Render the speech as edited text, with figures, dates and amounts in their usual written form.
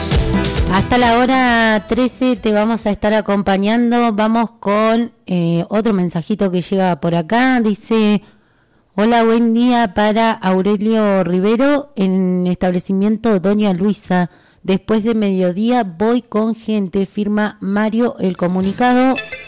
Hasta la hora 13 te vamos a estar acompañando. Vamos con otro mensajito que llega por acá. Dice: hola, buen día para Aurelio Rivero en establecimiento Doña Luisa. Después de mediodía voy con gente, firma Mario el comunicado.